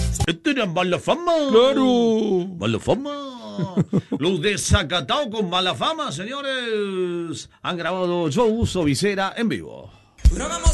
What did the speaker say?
Este era Mala Fama. ¡Claro! Mala Fama. Los desacatados con Mala Fama, señores. Han grabado Yo Uso Visera en vivo.